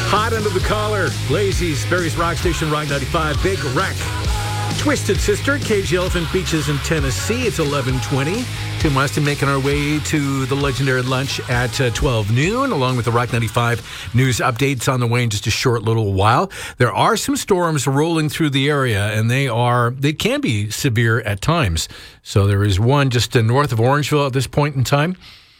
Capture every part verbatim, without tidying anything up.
Hot under the collar. Lazy's, Barry's Rock Station, Rock ninety-five. Big Wreck. Twisted Sister, Cage the Elephant Beaches in Tennessee. It's eleven twenty. Tim Weston making our way to the legendary lunch at uh, twelve noon, along with the Rock ninety-five news updates on the way in just a short little while. There are some storms rolling through the area, and they are they can be severe at times. So there is one just uh, north of Orangeville at this point in time.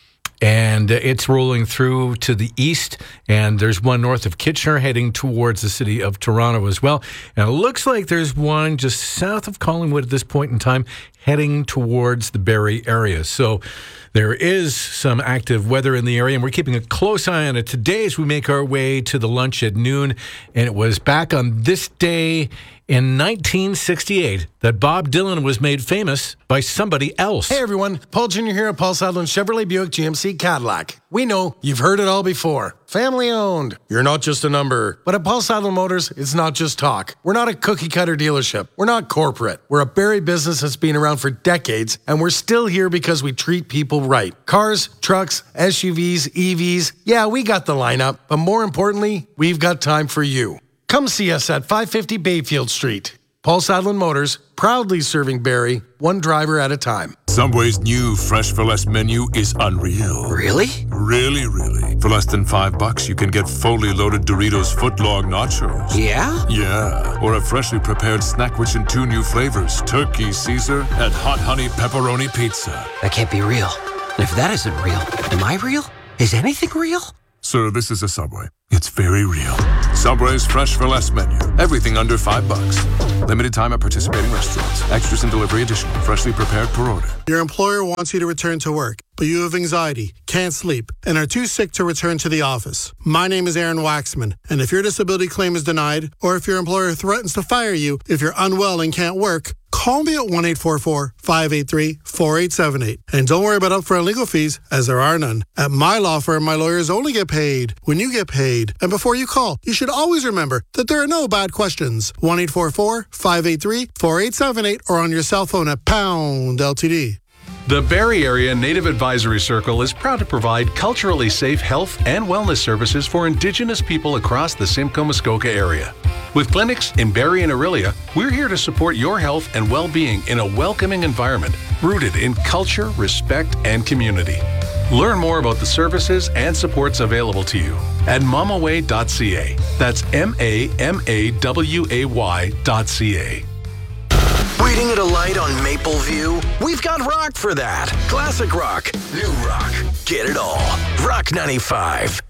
And it's rolling through to the east, and there's one north of Kitchener heading towards the city of Toronto as well. And it looks like there's one just south of Collingwood at this point in time heading towards the Barrie area. So there is some active weather in the area, and we're keeping a close eye on it today as we make our way to the lunch at noon. And it was back on this day in nineteen sixty-eight that Bob Dylan was made famous by somebody else. Hey everyone, Paul Junior here at Paul Sadlin Chevrolet Buick G M C Cadillac. We know you've heard it all before. Family owned. You're not just a number. But at Paul Sadlin Motors, it's not just talk. We're not a cookie cutter dealership. We're not corporate. We're a Barrie business that's been around for decades, and we're still here because we treat people right. Cars, trucks, S U Vs, E Vs, yeah, we got the lineup, but more importantly, we've got time for you. Come see us at five fifty Bayfield Street. Paul Sadlin Motors, proudly serving Barrie, one driver at a time. Subway's new Fresh for Less menu is unreal. Really? Really, really. For less than five bucks, you can get fully loaded Doritos footlong nachos. Yeah? Yeah. Or a freshly prepared snack rich in two new flavors, Turkey Caesar and Hot Honey Pepperoni Pizza. That can't be real. And if that isn't real, am I real? Is anything real? Sir, this is a Subway. It's very real. Subway's Fresh for Less menu. Everything under five bucks. Limited time at participating restaurants. Extras and delivery additional. Freshly prepared per order. Your employer wants you to return to work, but you have anxiety, can't sleep, and are too sick to return to the office. My name is Aaron Waxman, and if your disability claim is denied, or if your employer threatens to fire you if you're unwell and can't work, call me at one eight four four, five eight three, four eight seven eight. And don't worry about upfront legal fees, as there are none. At my law firm, my lawyers only get paid when you get paid. And before you call, you should always remember that there are no bad questions. one eight four four, five eight three, four eight seven eight or on your cell phone at pound L T D. The Barrie Area Native Advisory Circle is proud to provide culturally safe health and wellness services for Indigenous people across the Simcoe-Muskoka area. With clinics in Barrie and Orillia, we're here to support your health and well-being in a welcoming environment rooted in culture, respect, and community. Learn more about the services and supports available to you at mamaway dot c a. That's M A M A W A Y dot C A. Waiting at a light on Mapleview? We've got rock for that. Classic rock, new rock, get it all. Rock ninety-five.